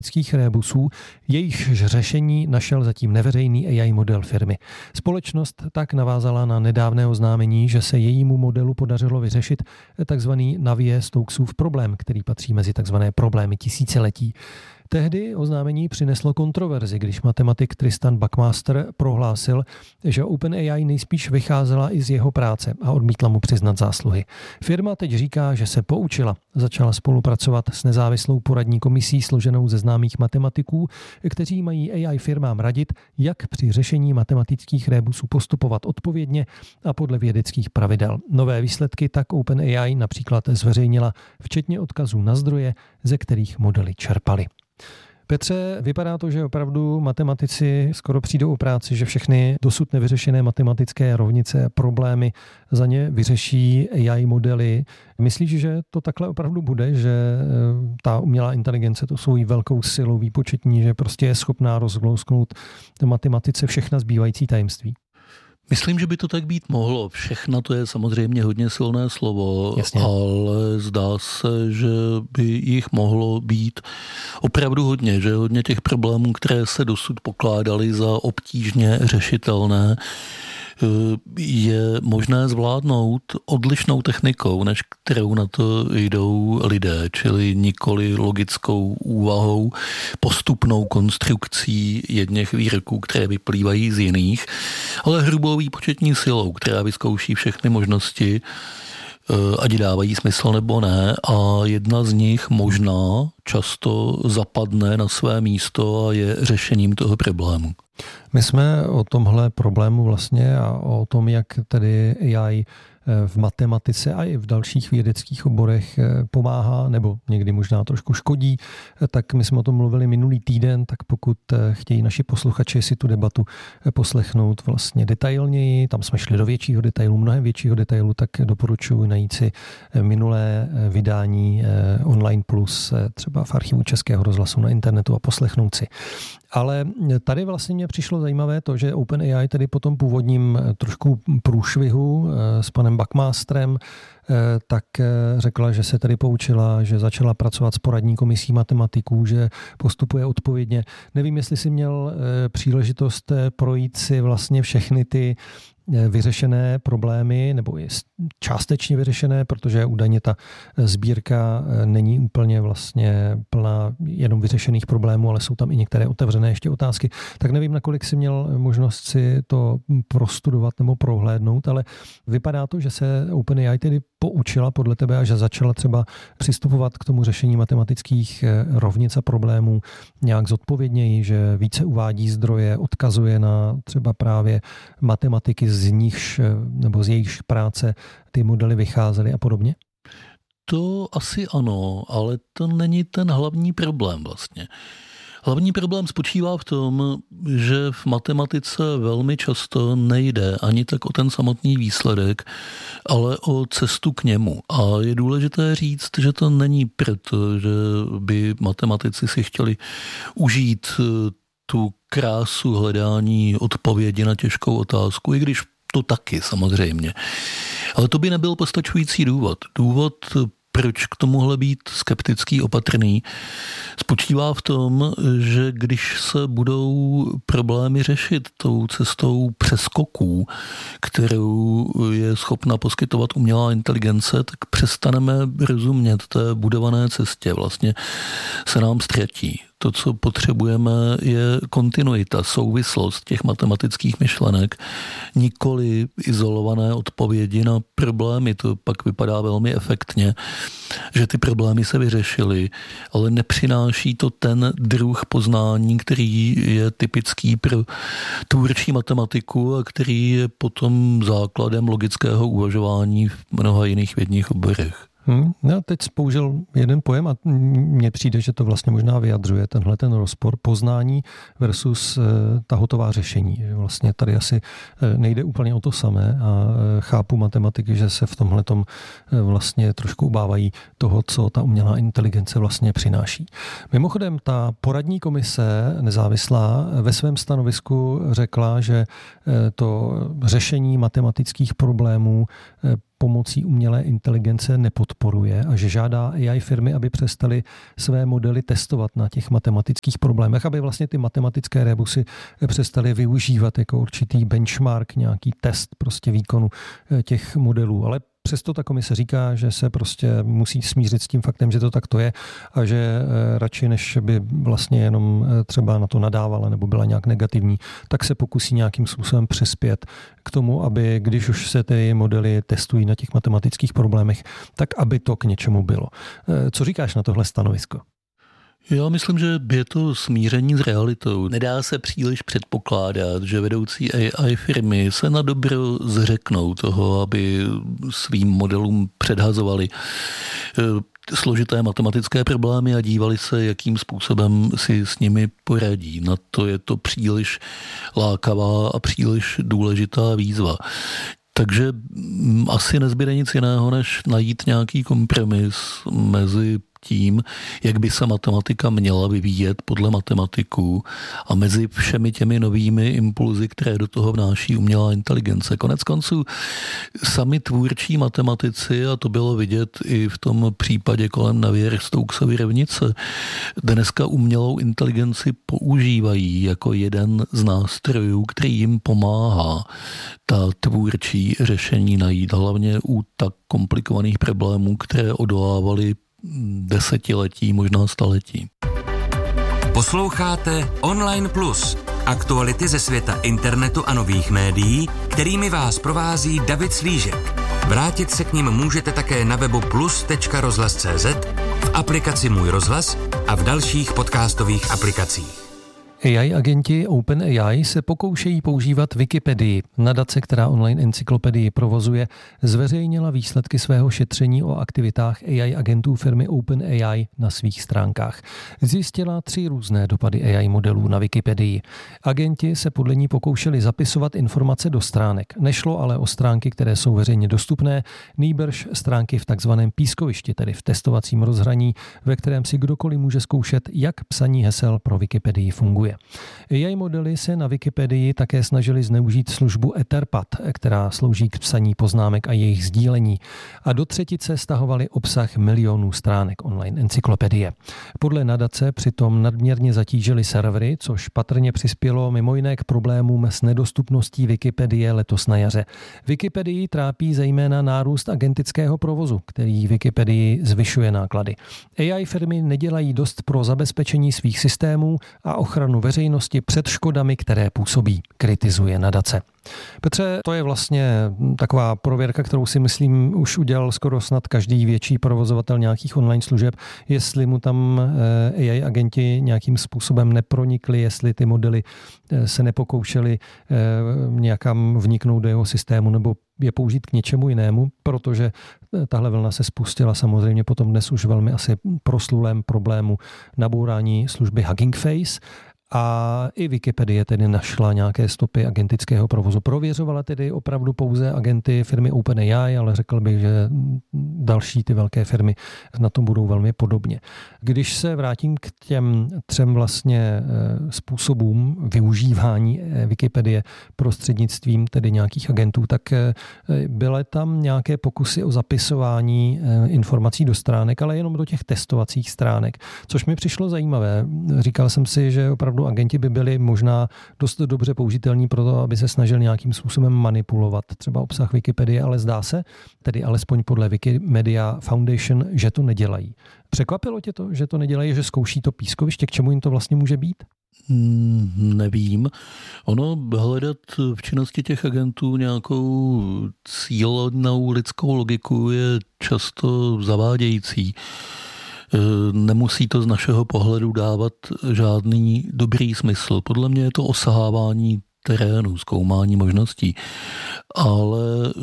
rébusů, jejichž řešení našel zatím neveřejný AI model firmy. Společnost tak navázala na nedávné oznámení, že se jejímu modelu podařilo vyřešit takzvaný Navier-Stokesův problém, který patří mezi takzvané problémy tisíciletí. Tehdy oznámení přineslo kontroverzi, když matematik Tristan Buckmaster prohlásil, že OpenAI nejspíš vycházela i z jeho práce a odmítla mu přiznat zásluhy. Firma teď říká, že se poučila. Začala spolupracovat s nezávislou poradní komisí složenou ze známých matematiků, kteří mají AI firmám radit, jak při řešení matematických rébusů postupovat odpovědně a podle vědeckých pravidel. Nové výsledky tak OpenAI například zveřejnila, včetně odkazů na zdroje, ze kterých modely čerpaly. Petře, vypadá to, že opravdu matematici skoro přijdou o práci, že všechny dosud nevyřešené matematické rovnice a problémy za ně vyřeší AI modely. Myslíš, že to takhle opravdu bude, že ta umělá inteligence to svojí velkou silou výpočetní, že prostě je schopná rozlousknout matematice všechna zbývající tajemství? Myslím, že by to tak být mohlo. Všechna to je samozřejmě hodně silné slovo, Jasně. Ale zdá se, že by jich mohlo být opravdu hodně, že hodně těch problémů, které se dosud pokládaly za obtížně řešitelné, je možné zvládnout odlišnou technikou, než kterou na to jdou lidé, čili nikoli logickou úvahou, postupnou konstrukcí jedněch výroků, které vyplývají z jiných, ale hrubou výpočetní silou, která vyzkouší všechny možnosti, ať dávají smysl nebo ne, a jedna z nich možná často zapadne na své místo a je řešením toho problému. My jsme o tomhle problému vlastně a o tom, jak tedy AI v matematice a i v dalších vědeckých oborech pomáhá nebo někdy možná trošku škodí, tak my jsme o tom mluvili minulý týden, tak pokud chtějí naši posluchači si tu debatu poslechnout vlastně detailněji, tam jsme šli do většího detailu, mnohem většího detailu, tak doporučuji najít si minulé vydání Online Plus třeba v archivu Českého rozhlasu na internetu a poslechnout si. Ale tady vlastně mě přišlo zajímavé to, že OpenAI tedy po tom původním trošku průšvihu s panem Buckmasterem tak řekla, že se tedy poučila, že začala pracovat s poradní komisí matematiků, že postupuje odpovědně. Nevím, jestli si měl příležitost projít si vlastně všechny ty vyřešené problémy, nebo je částečně vyřešené, protože údajně ta sbírka není úplně vlastně plná jenom vyřešených problémů, ale jsou tam i některé otevřené ještě otázky. Tak nevím, nakolik si měl možnost si to prostudovat nebo prohlédnout, ale vypadá to, že se OpenAI tedy poučila podle tebe a že začala třeba přistupovat k tomu řešení matematických rovnic a problémů nějak zodpovědněji, že více uvádí zdroje, odkazuje na třeba právě matematiky, z nichž nebo z jejich práce ty modely vycházely a podobně? To asi ano, ale to není ten hlavní problém vlastně. Hlavní problém spočívá v tom, že v matematice velmi často nejde ani tak o ten samotný výsledek, ale o cestu k němu. A je důležité říct, že to není proto, že by matematici si chtěli užít tu krásu hledání odpovědi na těžkou otázku, i když to taky samozřejmě. Ale to by nebyl postačující důvod. Důvod, proč k tomuhle být skeptický, opatrný, spočívá v tom, že když se budou problémy řešit tou cestou přeskoků, kterou je schopna poskytovat umělá inteligence, tak přestaneme rozumět té budované cestě. Vlastně se nám ztratí. To, co potřebujeme, je kontinuita, souvislost těch matematických myšlenek, nikoli izolované odpovědi na problémy. To pak vypadá velmi efektně, že ty problémy se vyřešily, ale nepřináší to ten druh poznání, který je typický pro tvůrčí matematiku a který je potom základem logického uvažování v mnoha jiných vědních oborech. Já teď použil jeden pojem a mně přijde, že to vlastně možná vyjadřuje tenhle ten rozpor poznání versus ta hotová řešení. Že vlastně tady asi nejde úplně o to samé a chápu matematiky, že se v tomhletom vlastně trošku obávají toho, co ta umělá inteligence vlastně přináší. Mimochodem, ta poradní komise nezávislá ve svém stanovisku řekla, že to řešení matematických problémů pomocí umělé inteligence nepodporuje a že žádá AI firmy, aby přestali své modely testovat na těch matematických problémech, aby vlastně ty matematické rebusy přestali využívat jako určitý benchmark, nějaký test prostě výkonu těch modelů. Ale přesto ta komise říká, že se prostě musí smířit s tím faktem, že to takto je a že radši, než by vlastně jenom třeba na to nadávala nebo byla nějak negativní, tak se pokusí nějakým způsobem přispět k tomu, aby když už se ty modely testují na těch matematických problémech, tak aby to k něčemu bylo. Co říkáš na tohle stanovisko? Já myslím, že je to smíření s realitou. Nedá se příliš předpokládat, že vedoucí AI firmy se na dobro zřeknou toho, aby svým modelům předhazovali složité matematické problémy a dívali se, jakým způsobem si s nimi poradí. Na to je to příliš lákavá a příliš důležitá výzva. Takže asi nezbyde nic jiného, než najít nějaký kompromis mezi tím, jak by se matematika měla vyvíjet podle matematiků a mezi všemi těmi novými impulzy, které do toho vnáší umělá inteligence. Konec konců sami tvůrčí matematici, a to bylo vidět i v tom případě kolem Navier-Stokesovy rovnice, dneska umělou inteligenci používají jako jeden z nástrojů, který jim pomáhá ta tvůrčí řešení najít, hlavně u tak komplikovaných problémů, které odolávaly desetiletí, možná staletí. Posloucháte Online Plus, aktuality ze světa internetu a nových médií, kterými vás provází David Slížek. Vrátit se k nim můžete také na webu plus.rozhlas.cz, v aplikaci Můj rozhlas a v dalších podcastových aplikacích. AI agenti OpenAI se pokoušejí používat Wikipedii. Nadace, která online encyklopedii provozuje, zveřejnila výsledky svého šetření o aktivitách AI agentů firmy OpenAI na svých stránkách. Zjistila 3 různé dopady AI modelů na Wikipedii. Agenti se podle ní pokoušeli zapisovat informace do stránek. Nešlo ale o stránky, které jsou veřejně dostupné, nýbrž stránky v takzvaném pískovišti, tedy v testovacím rozhraní, ve kterém si kdokoliv může zkoušet, jak psaní hesel pro Wikipedii funguje. AI modely se na Wikipedii také snažili zneužít službu Etherpad, která slouží k psaní poznámek a jejich sdílení. A do třetice stahovali obsah milionů stránek online encyklopedie. Podle nadace přitom nadměrně zatížili servery, což patrně přispělo mimo jiné k problémům s nedostupností Wikipedie letos na jaře. Wikipedii trápí zejména nárůst agentického provozu, který Wikipedii zvyšuje náklady. AI firmy nedělají dost pro zabezpečení svých systémů a ochranu veřejnosti před škodami, které působí, kritizuje nadace. Petře, to je vlastně taková prověrka, kterou si myslím už udělal skoro snad každý větší provozovatel nějakých online služeb, jestli mu tam AI agenti nějakým způsobem nepronikli, jestli ty modely se nepokoušely nějakam vniknout do jeho systému nebo je použít k něčemu jinému, protože tahle vlna se spustila samozřejmě potom dnes už velmi asi proslulém problému nabourání služby Hugging Face. A i Wikipedie tedy našla nějaké stopy agentického provozu. Prověřovala tedy opravdu pouze agenty firmy OpenAI, ale řekl bych, že další ty velké firmy na tom budou velmi podobně. Když se vrátím k těm 3 vlastně způsobům využívání Wikipedie prostřednictvím tedy nějakých agentů, tak byly tam nějaké pokusy o zapisování informací do stránek, ale jenom do těch testovacích stránek, což mi přišlo zajímavé. Říkal jsem si, že opravdu agenti by byli možná dost dobře použitelní pro to, aby se snažili nějakým způsobem manipulovat třeba obsah Wikipedie, ale zdá se, tedy alespoň podle Wikimedia Foundation, že to nedělají. Překvapilo tě to, že to nedělají, že zkouší to pískoviště? K čemu jim to vlastně může být? Nevím. Ono hledat v činnosti těch agentů nějakou cílenou lidskou logiku je často zavádějící. Nemusí to z našeho pohledu dávat žádný dobrý smysl. Podle mě je to osahávání terénu, zkoumání možností. Ale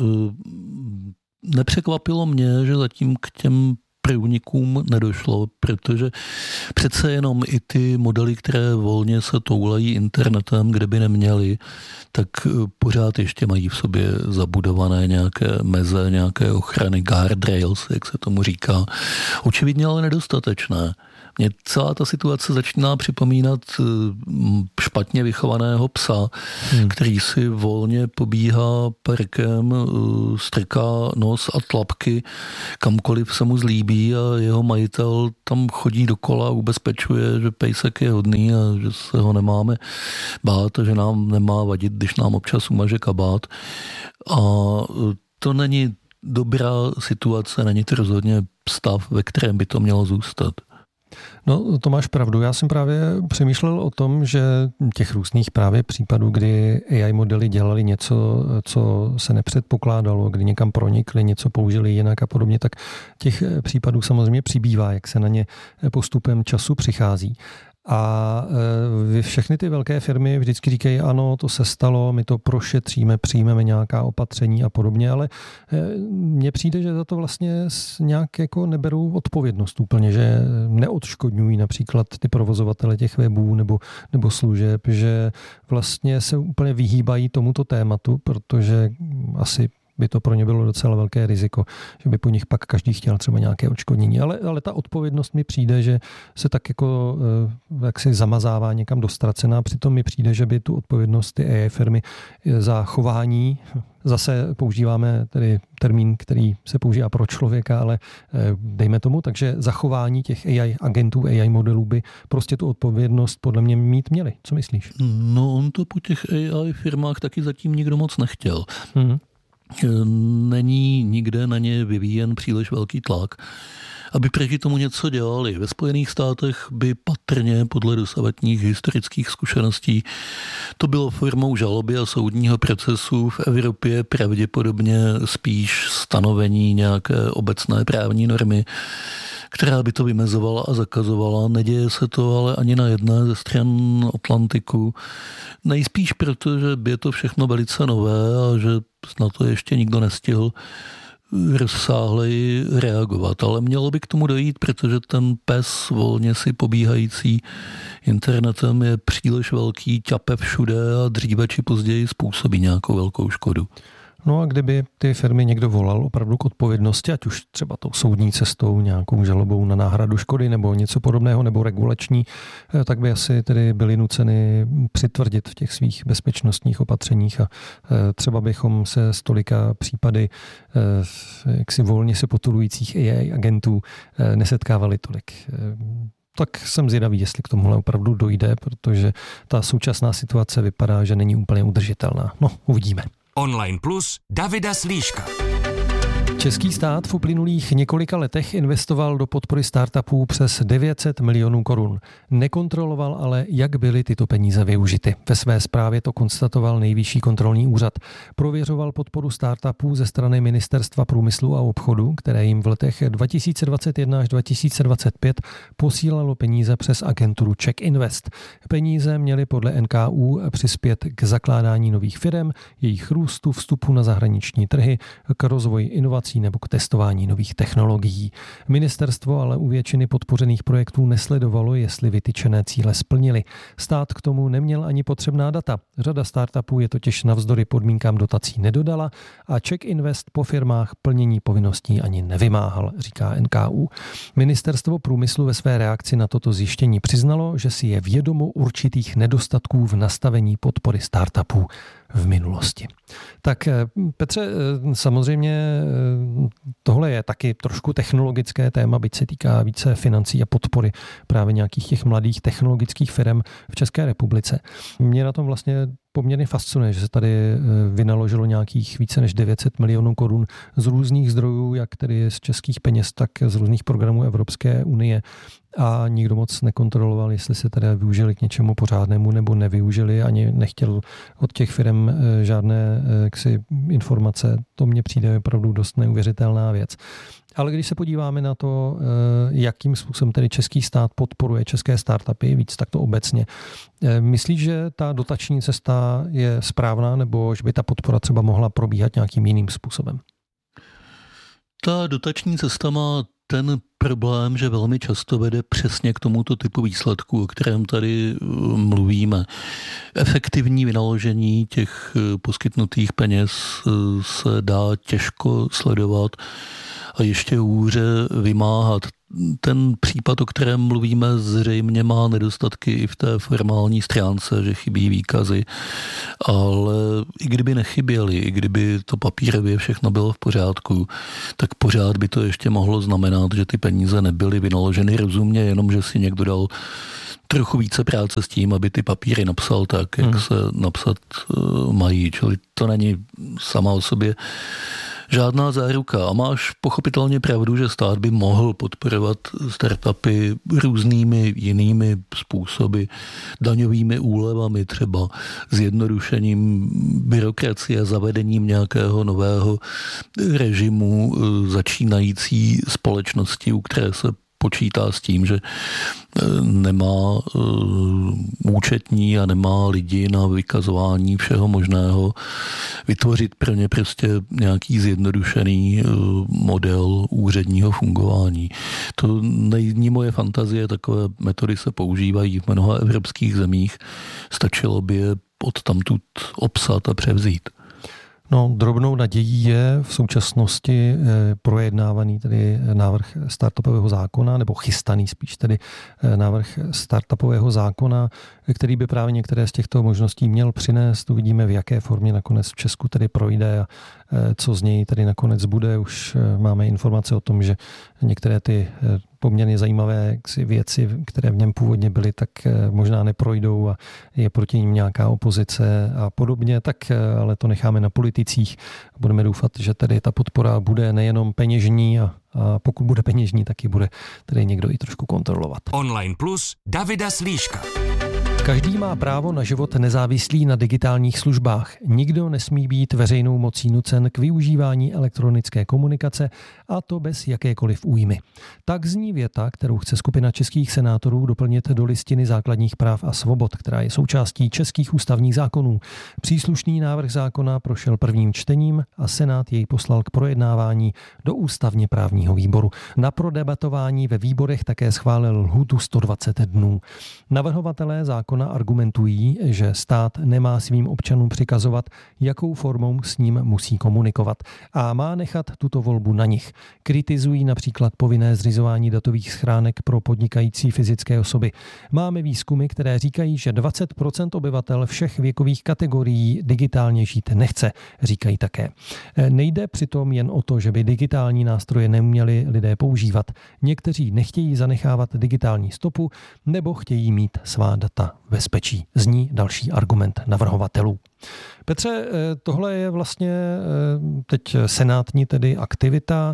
nepřekvapilo mě, že zatím k těm průnikům nedošlo, protože přece jenom i ty modely, které volně se toulají internetem, kde by neměly, tak pořád ještě mají v sobě zabudované nějaké meze, nějaké ochrany, guardrails, jak se tomu říká. Očividně ale nedostatečné. Mě celá ta situace začíná připomínat špatně vychovaného psa, který si volně pobíhá parkem, strká nos a tlapky kamkoliv se mu zlíbí a jeho majitel tam chodí dokola a ubezpečuje, že pejsek je hodný a že se ho nemáme bát a že nám nemá vadit, když nám občas umaže kabát. A to není dobrá situace, není to rozhodně stav, ve kterém by to mělo zůstat. No, to máš pravdu. Já jsem právě přemýšlel o tom, že těch různých právě případů, kdy AI modely dělali něco, co se nepředpokládalo, kdy někam pronikli, něco použili jinak a podobně, tak těch případů samozřejmě přibývá, jak se na ně postupem času přichází. A všechny ty velké firmy vždycky říkají, ano, to se stalo, my to prošetříme, přijmeme nějaká opatření a podobně, ale mně přijde, že za to vlastně nějak jako neberou odpovědnost úplně, že neodškodňují například ty provozovatele těch webů nebo služeb, že vlastně se úplně vyhýbají tomuto tématu, protože asi by to pro ně bylo docela velké riziko, že by po nich pak každý chtěl třeba nějaké odškodnění. Ale ta odpovědnost mi přijde, že se tak jako jaksi zamazává někam dostracená. Přitom mi přijde, že by tu odpovědnost ty AI firmy za chování, zase používáme tedy termín, který se používá pro člověka, ale dejme tomu, takže zachování těch AI agentů, AI modelů by prostě tu odpovědnost podle mě mít měli. Co myslíš? No on to po těch AI firmách taky zatím nikdo moc nechtěl. Není nikde na ně vyvíjen příliš velký tlak, aby proti tomu něco dělali. Ve Spojených státech by patrně podle dosavadních historických zkušeností to bylo formou žaloby a soudního procesu. V Evropě pravděpodobně spíš stanovení nějaké obecné právní normy, která by to vymezovala a zakazovala. Neděje se to ale ani na jedné ze stran Atlantiku. Nejspíš proto, že je to všechno velice nové a že na to ještě nikdo nestihl rozsáhleji reagovat. Ale mělo by k tomu dojít, protože ten pes volně si pobíhající internetem je příliš velký, ťape všude a dříve či později způsobí nějakou velkou škodu. No a kdyby ty firmy někdo volal opravdu k odpovědnosti, ať už třeba tou soudní cestou, nějakou žalobou na náhradu škody nebo něco podobného, nebo regulační, tak by asi tedy byli nuceni přitvrdit v těch svých bezpečnostních opatřeních a třeba bychom se z tolika případy jaksi volně se potulujících AI agentů nesetkávali tolik. Tak jsem zvědavý, jestli k tomuhle opravdu dojde, protože ta současná situace vypadá, že není úplně udržitelná. No, uvidíme. Online Plus Davida Slíška. Český stát v uplynulých několika letech investoval do podpory startupů přes 900 milionů korun. Nekontroloval ale, jak byly tyto peníze využity. Ve své zprávě to konstatoval Nejvyšší kontrolní úřad. Prověřoval podporu startupů ze strany Ministerstva průmyslu a obchodu, které jim v letech 2021 až 2025 posílalo peníze přes agenturu Czech Invest. Peníze měly podle NKÚ přispět k zakládání nových firem, jejich růstu, vstupu na zahraniční trhy, k rozvoji inovací nebo k testování nových technologií. Ministerstvo ale u většiny podpořených projektů nesledovalo, jestli vytyčené cíle splnili. Stát k tomu neměl ani potřebná data. Řada startupů je totiž navzdory podmínkám dotací nedodala a Czech Invest po firmách plnění povinností ani nevymáhal, říká NKÚ. Ministerstvo průmyslu ve své reakci na toto zjištění přiznalo, že si je vědomo určitých nedostatků v nastavení podpory startupů v minulosti. Tak Petře, samozřejmě tohle je taky trošku technologické téma, byť se týká více financí a podpory právě nějakých těch mladých technologických firm v České republice. Mě na tom vlastně poměrně fascinuje, že se tady vynaložilo nějakých více než 900 milionů korun z různých zdrojů, jak tedy z českých peněz, tak z různých programů Evropské unie a nikdo moc nekontroloval, jestli se tedy využili k něčemu pořádnému nebo nevyužili, ani nechtěl od těch firm žádné informace. To mně přijde opravdu dost neuvěřitelná věc. Ale když se podíváme na to, jakým způsobem tedy český stát podporuje české startupy, víc takto obecně, myslíš, že ta dotační cesta je správná, nebo že by ta podpora třeba mohla probíhat nějakým jiným způsobem? Ta dotační cesta má ten problém, že velmi často vede přesně k tomuto typu výsledku, o kterém tady mluvíme. Efektivní vynaložení těch poskytnutých peněz se dá těžko sledovat a ještě hůře vymáhat. ten případ, o kterém mluvíme, zřejmě má nedostatky i v té formální stránce, že chybí výkazy, ale i kdyby nechyběly, i kdyby to papírově všechno bylo v pořádku, tak pořád by to ještě mohlo znamenat, že ty peníze nebyly vynaloženy rozumně, jenom že si někdo dal trochu více práce s tím, aby ty papíry napsal tak, jak se napsat mají. Čili to není sama o sobě žádná záruka. A máš pochopitelně pravdu, že stát by mohl podporovat startupy různými jinými způsoby, daňovými úlevami třeba, zjednodušením byrokracie, zavedením nějakého nového režimu začínající společnosti, u které se počítá s tím, že nemá účetní a nemá lidi na vykazování všeho možného, vytvořit pro ně prostě nějaký zjednodušený model úředního fungování. To není moje fantazie, takové metody se používají v mnoha evropských zemích, stačilo by je odtamtud obsat a převzít. No, drobnou nadějí je v současnosti projednávaný tedy návrh startupového zákona, nebo chystaný spíš tedy návrh startupového zákona, který by právě některé z těchto možností měl přinést. Uvidíme, v jaké formě nakonec v Česku tedy projde a co z něj tedy nakonec bude. Už máme informace o tom, že některé ty poměrně zajímavé věci, které v něm původně byly, tak možná neprojdou a je proti nim nějaká opozice a podobně, tak ale to necháme na politicích. Budeme doufat, že tedy ta podpora bude nejenom peněžní a pokud bude peněžní, tak ji bude tedy někdo i trošku kontrolovat. Online Plus Davida Slížka. Každý má právo na život nezávislý na digitálních službách. Nikdo nesmí být veřejnou mocí nucen k využívání elektronické komunikace, a to bez jakékoliv újmy. Tak zní věta, kterou chce skupina českých senátorů doplnit do Listiny základních práv a svobod, která je součástí českých ústavních zákonů. Příslušný návrh zákona prošel prvním čtením a Senát jej poslal k projednávání do ústavně právního výboru. Na prodebatování ve výborech také schválil lhůtu 120 dnů. Navrhovatelé zákona argumentují, že stát nemá svým občanům přikazovat, jakou formou s ním musí komunikovat a má nechat tuto volbu na nich. Kritizují například povinné zřizování datových schránek pro podnikající fyzické osoby. Máme výzkumy, které říkají, že 20% obyvatel všech věkových kategorií digitálně žít nechce, říkají také. Nejde přitom jen o to, že by digitální nástroje neměli lidé používat. Někteří nechtějí zanechávat digitální stopu nebo chtějí mít svá data v bezpečí. Zní další argument navrhovatelů. Petře, tohle je vlastně teď senátní tedy aktivita.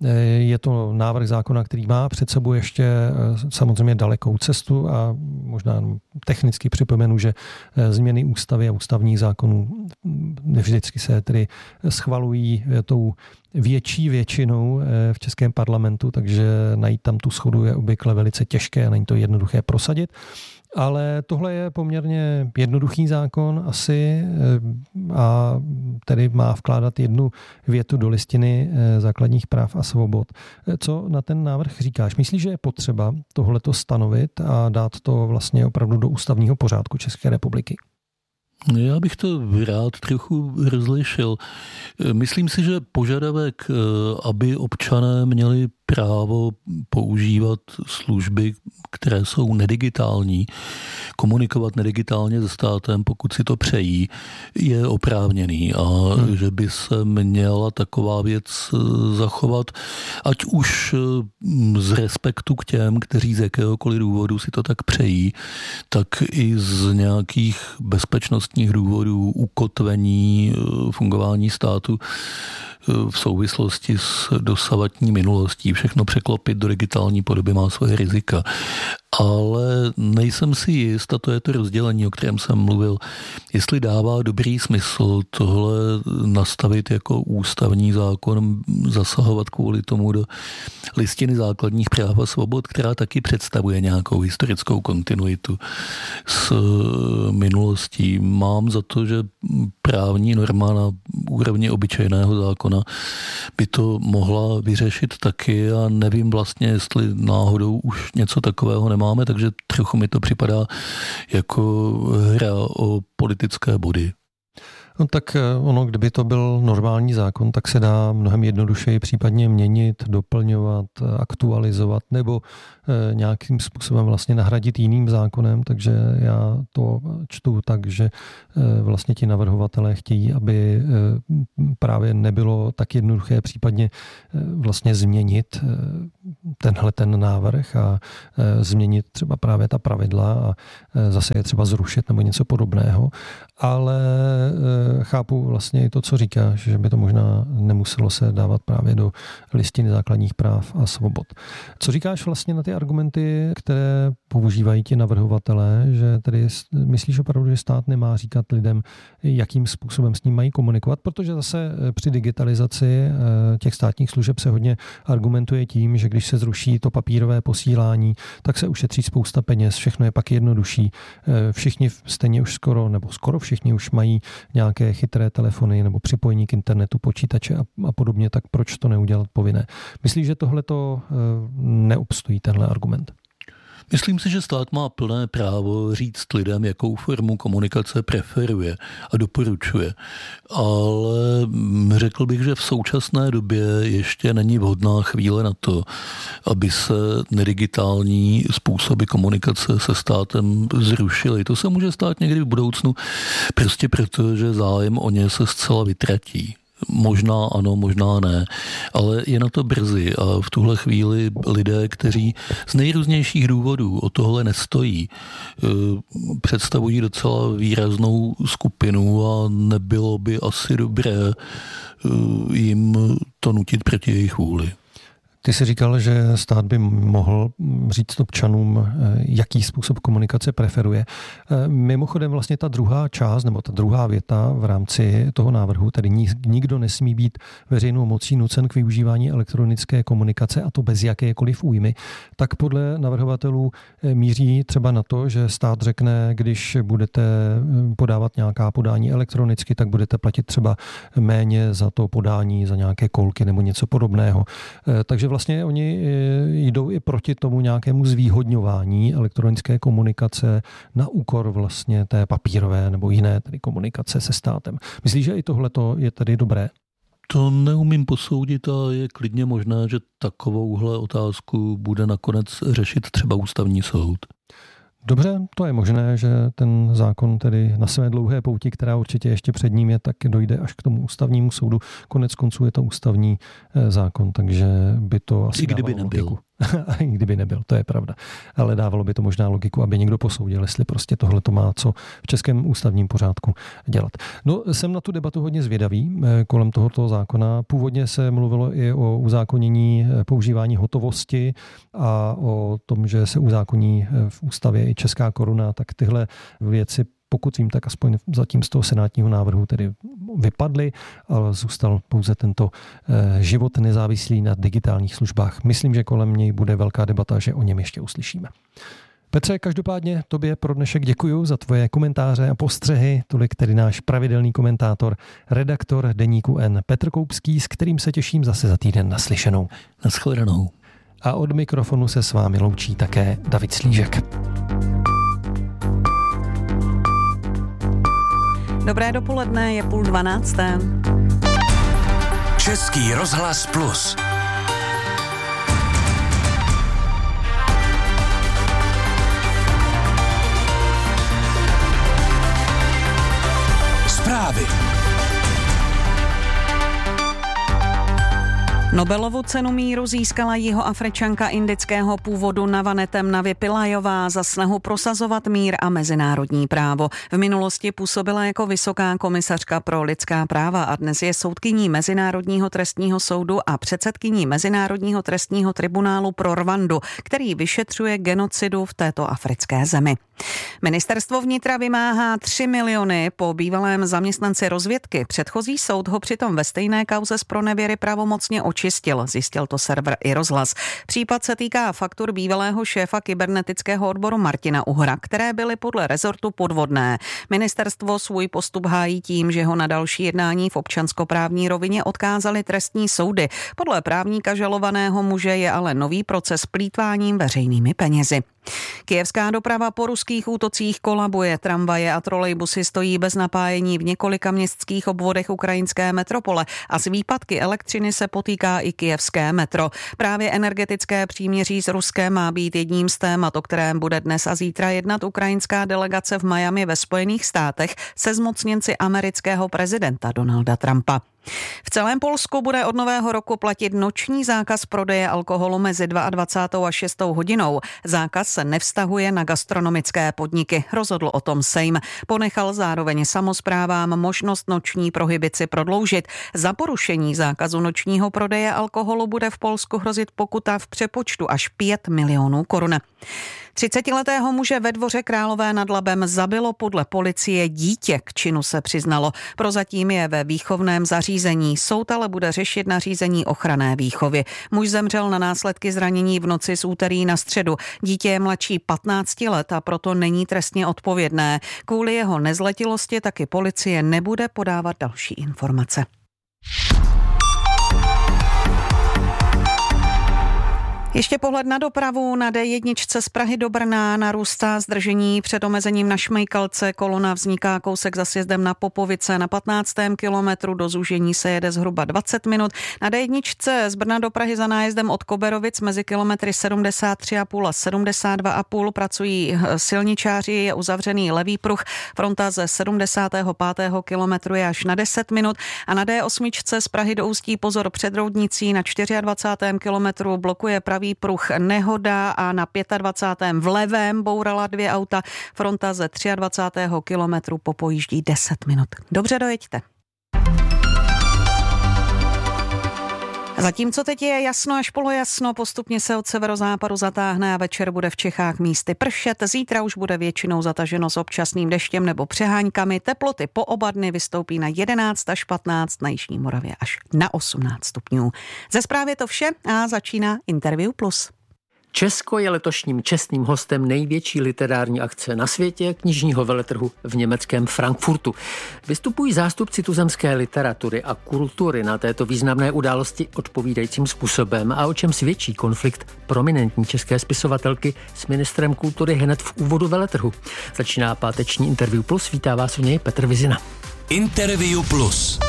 Je to návrh zákona, který má před sebou ještě samozřejmě dalekou cestu a možná technicky připomenu, že změny ústavy a ústavních zákonů nevždycky se tedy schvalují tou větší většinou v českém parlamentu, takže najít tam tu shodu je obvykle velice těžké a není to jednoduché prosadit. Ale tohle je poměrně jednoduchý zákon asi a tedy má vkládat jednu větu do Listiny základních práv a svobod. Co na ten návrh říkáš? Myslíš, že je potřeba tohleto stanovit a dát to vlastně opravdu do ústavního pořádku České republiky? Já bych to rád trochu rozlišil. Myslím si, že požadavek, aby občané měli právo používat služby, které jsou nedigitální, komunikovat nedigitálně se státem, pokud si to přejí, je oprávněný a že by se měla taková věc zachovat, ať už z respektu k těm, kteří z jakéhokoliv důvodu si to tak přejí, tak i z nějakých bezpečnostních důvodů ukotvení fungování státu v souvislosti s dosavadní minulostí. Všechno překlopit do digitální podoby má svoje rizika. Ale nejsem si jist, a to je to rozdělení, o kterém jsem mluvil, jestli dává dobrý smysl tohle nastavit jako ústavní zákon, zasahovat kvůli tomu do Listiny základních práv a svobod, která taky představuje nějakou historickou kontinuitu s minulostí. Mám za to, že právní norma na úrovni obyčejného zákona by to mohla vyřešit taky a nevím vlastně, jestli náhodou už něco takového nemáme, takže trochu mi to připadá jako hra o politické body. No tak ono, kdyby to byl normální zákon, tak se dá mnohem jednodušeji případně měnit, doplňovat, aktualizovat nebo nějakým způsobem vlastně nahradit jiným zákonem, takže já to čtu tak, že vlastně ti navrhovatelé chtějí, aby právě nebylo tak jednoduché případně vlastně změnit ten návrh a změnit třeba právě ta pravidla a zase je třeba zrušit nebo něco podobného, ale chápu vlastně i to, co říkáš, že by to možná nemuselo se dávat právě do listiny základních práv a svobod. Co říkáš vlastně na ty argumenty, které používají ti navrhovatelé, že tedy myslíš opravdu, že stát nemá říkat lidem, jakým způsobem s ním mají komunikovat, protože zase při digitalizaci těch státních služeb se hodně argumentuje tím, že když se zruší to papírové posílání, tak se ušetří spousta peněz, všechno je pak jednodušší. Všichni stejně už skoro všichni už mají nějaké chytré telefony nebo připojení k internetu, počítače a podobně, tak proč to neudělat povinné? Myslíš, že tohleto neobstojí tenhle argument? Myslím si, že stát má plné právo říct lidem, jakou formu komunikace preferuje a doporučuje. Ale řekl bych, že v současné době ještě není vhodná chvíle na to, aby se nedigitální způsoby komunikace se státem zrušily. To se může stát někdy v budoucnu, prostě proto, že zájem o ně se zcela vytratí. Možná ano, možná ne, ale je na to brzy a v tuhle chvíli lidé, kteří z nejrůznějších důvodů o tohle nestojí, představují docela výraznou skupinu a nebylo by asi dobré jim to nutit proti jejich vůli. Ty jsi říkal, že stát by mohl říct občanům, jaký způsob komunikace preferuje. Mimochodem vlastně ta druhá část nebo ta druhá věta v rámci toho návrhu, tedy nikdo nesmí být veřejnou mocí nucen k využívání elektronické komunikace a to bez jakékoliv újmy, tak podle navrhovatelů míří třeba na to, že stát řekne, když budete podávat nějaká podání elektronicky, tak budete platit třeba méně za to podání, za nějaké kolky nebo něco podobného. Takže vlastně oni jdou i proti tomu nějakému zvýhodňování elektronické komunikace na úkor vlastně té papírové nebo jiné tedy komunikace se státem. Myslíš, že i tohleto je tedy dobré? To neumím posoudit a je klidně možné, že takovouhle otázku bude nakonec řešit třeba ústavní soud. Dobře, to je možné, že ten zákon tedy na své dlouhé pouti, která určitě ještě před ním je, tak dojde až k tomu ústavnímu soudu. Konec konců je to ústavní zákon, takže by to asi kdyby nebyl. Logiku. I kdyby nebyl, to je pravda. Ale dávalo by to možná logiku, aby někdo posoudil, jestli prostě tohle to má co v českém ústavním pořádku dělat. No, jsem na tu debatu hodně zvědavý kolem tohoto zákona. Původně se mluvilo i o uzákonění používání hotovosti a o tom, že se uzákoní v ústavě i česká koruna, tak tyhle věci, pokud vím, tak aspoň zatím z toho senátního návrhu tedy vypadly, ale zůstal pouze tento život nezávislý na digitálních službách. Myslím, že kolem něj bude velká debata, že o něm ještě uslyšíme. Petře, každopádně tobě pro dnešek děkuju za tvoje komentáře a postřehy. Tolik tedy náš pravidelný komentátor, redaktor Deníku N. Petr Koupský, s kterým se těším zase za týden naslyšenou. Nashledanou. A od mikrofonu se s vámi loučí také David Slížek. Dobré dopoledne, je 11:30. Český rozhlas Plus. Zprávy. Nobelovu cenu míru získala Jihoafričanka indického původu Navanetem Navi Pillajová za snahu prosazovat mír a mezinárodní právo. V minulosti působila jako vysoká komisařka pro lidská práva a dnes je soudkyní Mezinárodního trestního soudu a předsedkyní Mezinárodního trestního tribunálu pro Rwandu, který vyšetřuje genocidu v této africké zemi. Ministerstvo vnitra vymáhá 3 miliony po bývalém zaměstnanci rozvědky. Předchozí soud ho přitom ve stejné kauze z pronevěry pravomocně očistil, zjistil to server iRozhlas. Případ se týká faktur bývalého šéfa kybernetického odboru Martina Uhra, které byly podle rezortu podvodné. Ministerstvo svůj postup hájí tím, že ho na další jednání v občanskoprávní rovině odkázali trestní soudy. Podle právníka žalovaného muže je ale nový proces plýtváním veřejnými penězi. Kyjevská doprava po ruských útocích kolabuje. Tramvaje a trolejbusy stojí bez napájení v několika městských obvodech ukrajinské metropole a s výpadky elektřiny se potýká i kyjevské metro. Právě energetické příměří s Ruskem má být jedním z témat, o kterém bude dnes a zítra jednat ukrajinská delegace v Miami ve Spojených státech se zmocněnci amerického prezidenta Donalda Trumpa. V celém Polsku bude od nového roku platit noční zákaz prodeje alkoholu mezi 22. a 6. hodinou. Zákaz se nevztahuje na gastronomické podniky, rozhodl o tom Sejm. Ponechal zároveň samosprávám možnost noční prohibici prodloužit. Za porušení zákazu nočního prodeje alkoholu bude v Polsku hrozit pokuta v přepočtu až 5 milionů korun. 30letého muže ve Dvoře Králové nad Labem zabilo podle policie dítě, k činu se přiznalo. Prozatím je ve výchovném zařízení. Soud ale bude řešit nařízení ochranné výchovy. Muž zemřel na následky zranění v noci z úterý na středu. Dítě je mladší 15 let a proto není trestně odpovědné. Kvůli jeho nezletilosti taky policie nebude podávat další informace. Ještě pohled na dopravu. Na D1 z Prahy do Brna narůstá zdržení před omezením na Šmejkalce. Kolona vzniká kousek za sjezdem na Popovice. Na 15. kilometru do zúžení se jede zhruba 20 minut. Na D1 z Brna do Prahy za nájezdem od Koberovic mezi kilometry 73,5 a 72,5 pracují silničáři, je uzavřený levý pruh. Fronta ze 75. kilometru je až na 10 minut. A na D8 z Prahy do Ústí pozor před Roudnicí na 24. kilometru blokuje pravý pruh nehoda a na 25. v levém bourala 2 auta. Fronta ze 23. kilometru popojíždí 10 minut. Dobře dojeďte. Zatímco teď je jasno až polojasno, postupně se od severozápadu zatáhne a večer bude v Čechách místy pršet. Zítra už bude většinou zataženo s občasným deštěm nebo přeháňkami. Teploty po oba dny vystoupí na 11 až 15, na jižní Moravě až na 18 stupňů. Ze zprávy je to vše a začíná Interview Plus. Česko je letošním čestným hostem největší literární akce na světě, knižního veletrhu v německém Frankfurtu. Vystupují zástupci tuzemské literatury a kultury na této významné události odpovídajícím způsobem, a o čem svědčí konflikt prominentní české spisovatelky s ministrem kultury hned v úvodu veletrhu. Začíná páteční Interview Plus, vítá vás v něj Petr Vizina. Interview Plus.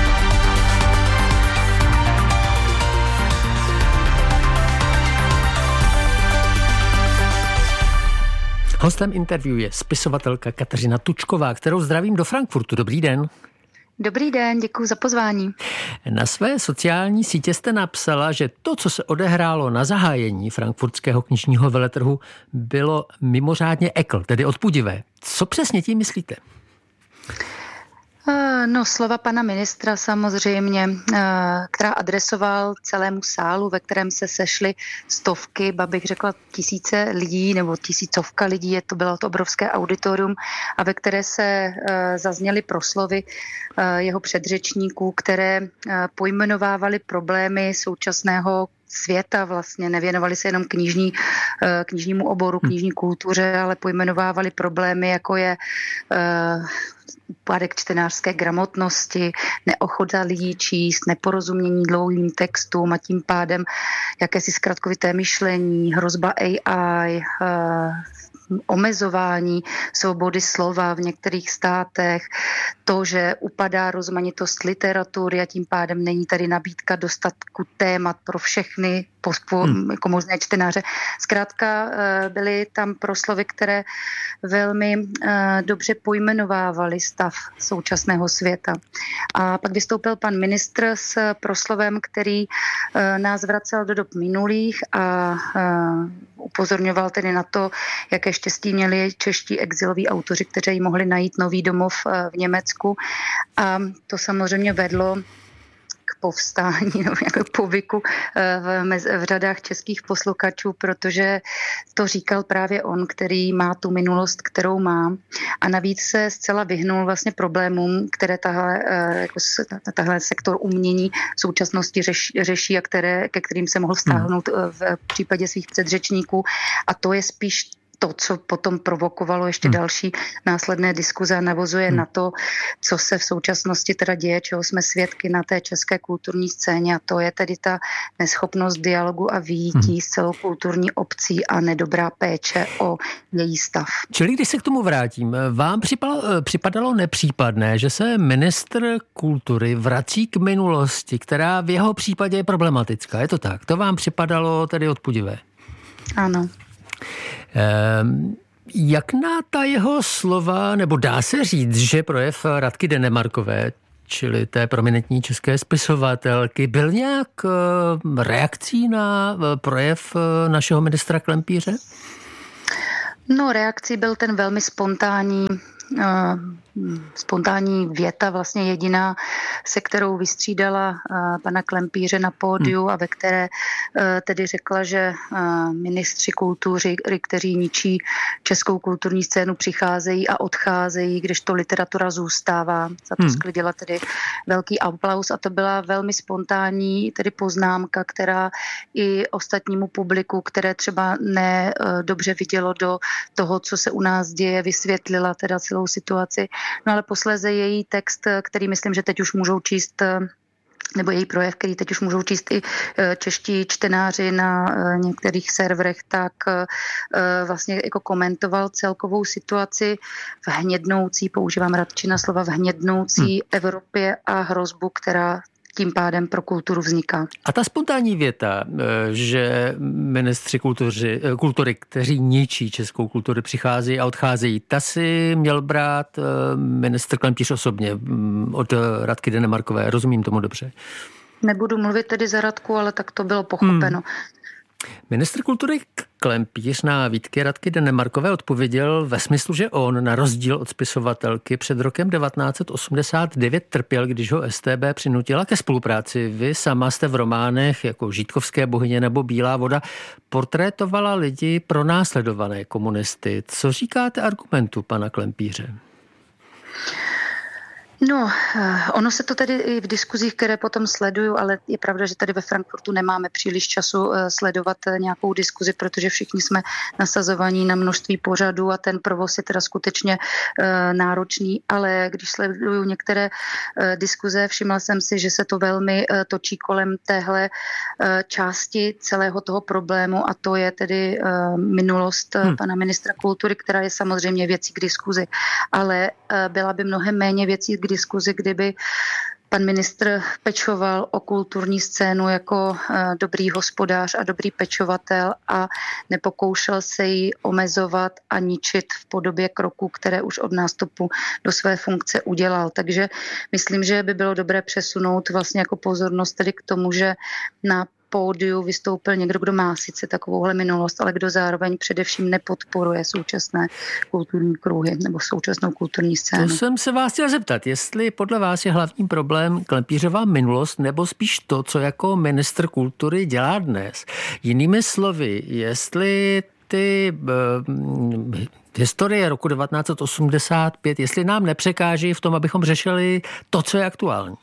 Hostem interview je spisovatelka Kateřina Tučková, kterou zdravím do Frankfurtu. Dobrý den. Dobrý den, děkuji za pozvání. Na své sociální sítě jste napsala, že to, co se odehrálo na zahájení frankfurtského knižního veletrhu, bylo mimořádně ekl, tedy odpudivé. Co přesně tím myslíte? No, slova pana ministra samozřejmě, která adresoval celému sálu, ve kterém se sešly stovky, ba bych řekla tisíce lidí nebo tisícovka lidí, bylo to obrovské auditorium, a ve které se zazněly proslovy jeho předřečníků, které pojmenovávaly problémy současného světa, vlastně nevěnovali se jenom knižnímu oboru, knižní kultuře, ale pojmenovávali problémy, jako je úpadek čtenářské gramotnosti, neochota lidí číst, neporozumění dlouhým textům a tím pádem jakési zkratkovité myšlení, hrozba AI, omezování svobody slova v některých státech, to, že upadá rozmanitost literatury a tím pádem není tady nabídka dostatku témat pro všechny jako možné čtenáře. Zkrátka byly tam proslovy, které velmi dobře pojmenovávaly stav současného světa. A pak vystoupil pan ministr s proslovem, který nás vracel do dob minulých a upozorňoval tedy na to, jaké štěstí měli čeští exiloví autoři, kteří mohli najít nový domov v Německu. A to samozřejmě vedlo k povstání nebo k povyku v řadách českých posluchačů, protože to říkal právě on, který má tu minulost, kterou má, a navíc se zcela vyhnul vlastně problémům, které tahle sektor umění v současnosti řeší a ke kterým se mohl vztáhnout v případě svých předřečníků, a to je spíš to, co potom provokovalo ještě další následné diskuze a navozuje na to, co se v současnosti teda děje, čeho jsme svědky na té české kulturní scéně, a to je tedy ta neschopnost dialogu a vyjítí s celou kulturní obcí a nedobrá péče o její stav. Čili když se k tomu vrátím, vám připadalo nepřípadné, že se ministr kultury vrací k minulosti, která v jeho případě je problematická. Je to tak? To vám připadalo tedy odpudivé? Ano. Jak na ta jeho slova, nebo dá se říct, že projev Radky Denemarkové, čili té prominentní české spisovatelky, byl nějak reakcí na projev našeho ministra Klempíře? No, reakcí byl ten velmi spontánní věta, vlastně jediná, se kterou vystřídala pana Klempíře na pódiu a ve které tedy řekla, že ministři kultury, kteří ničí českou kulturní scénu, přicházejí a odcházejí, kdežto literatura zůstává. Za to sklidila tedy velký aplaus a to byla velmi spontánní tedy poznámka, která i ostatnímu publiku, které třeba nedobře vidělo do toho, co se u nás děje, vysvětlila teda celou situaci. No ale posléze její text, který myslím, že teď už můžou číst, nebo její projev, který teď už můžou číst i čeští čtenáři na některých serverech, tak vlastně jako komentoval celkovou situaci v hnědnoucí, používám radši na slova, v hnědnoucí Evropě a hrozbu, která tím pádem pro kulturu vzniká. A ta spontánní věta, že ministři kultury, kteří ničí českou kulturu, přicházejí a odcházejí, ta si měl brát ministr Klempíř osobně od Radky Denemarkové. Rozumím tomu dobře? Nebudu mluvit tedy za Radku, ale tak to bylo pochopeno. Ministr kultury Klempíř na výtky Radky Denemarkové odpověděl ve smyslu, že on, na rozdíl od spisovatelky, před rokem 1989 trpěl, když ho StB přinutila ke spolupráci. Vy sama jste v románech jako Žítkovské bohyně nebo Bílá voda portrétovala lidi pronásledované komunisty. Co říkáte argumentu pana Klempíře? No, ono se to tedy i v diskuzích, které potom sleduju, ale je pravda, že tady ve Frankfurtu nemáme příliš času sledovat nějakou diskuzi, protože všichni jsme nasazovaní na množství pořadů a ten provoz je teda skutečně náročný, ale když sleduju některé diskuze, všimla jsem si, že se to velmi točí kolem téhle části celého toho problému a to je tedy minulost pana ministra kultury, která je samozřejmě věcí k diskuzi, ale byla by mnohem méně věcí k diskuzi, kdyby pan ministr pečoval o kulturní scénu jako dobrý hospodář a dobrý pečovatel a nepokoušel se ji omezovat a ničit v podobě kroků, které už od nástupu do své funkce udělal. Takže myslím, že by bylo dobré přesunout vlastně jako pozornost tedy k tomu, že na pódiu vystoupil někdo, kdo má sice takovouhle minulost, ale kdo zároveň především nepodporuje současné kulturní kruhy nebo současnou kulturní scénu. To jsem se vás chtěl zeptat, jestli podle vás je hlavní problém Klempířová minulost nebo spíš to, co jako ministr kultury dělá dnes. Jinými slovy, jestli ty historie roku 1985, jestli nám nepřekáží v tom, abychom řešili to, co je aktuální.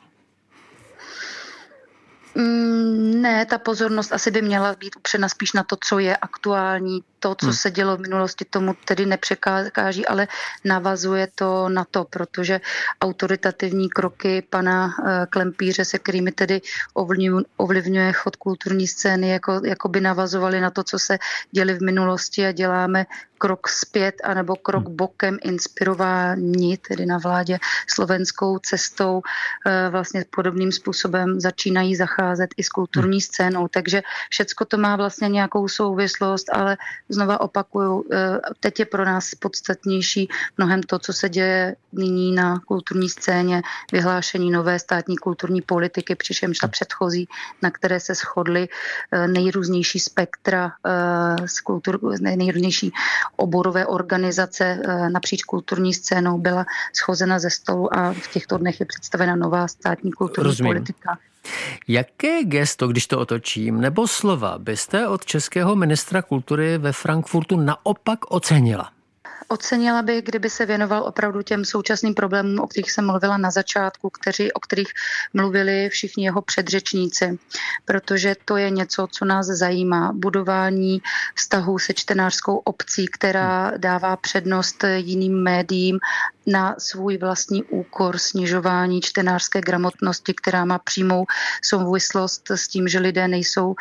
Ne, ta pozornost asi by měla být upřena spíš na to, co je aktuální. To, co se dělo v minulosti, tomu tedy nepřekáží, ale navazuje to na to, protože autoritativní kroky pana Klempíře, se kterými tedy ovlivňuje chod kulturní scény, jako by navazovaly na to, co se děli v minulosti a děláme krok zpět anebo krok bokem inspirováni, tedy na vládě slovenskou cestou, vlastně podobným způsobem začínají zacházet i s kulturní scénou. Takže všecko to má vlastně nějakou souvislost, ale znova opakuju, teď je pro nás podstatnější mnohem to, co se děje nyní na kulturní scéně, vyhlášení nové státní kulturní politiky, přičemž ta předchozí, na které se shodly nejrůznější spektra nejrůznější oborové organizace napříč kulturní scénou byla schozena ze stolu a v těchto dnech je představena nová státní kulturní politika. Jaké gesto, když to otočím, nebo slova byste od českého ministra kultury ve Frankfurtu naopak ocenila? Ocenila bych, kdyby se věnoval opravdu těm současným problémům, o kterých jsem mluvila na začátku, o kterých mluvili všichni jeho předřečníci, protože to je něco, co nás zajímá. Budování vztahů se čtenářskou obcí, která dává přednost jiným médiím na svůj vlastní úkor, snižování čtenářské gramotnosti, která má přímou souvislost s tím, že lidé nejsou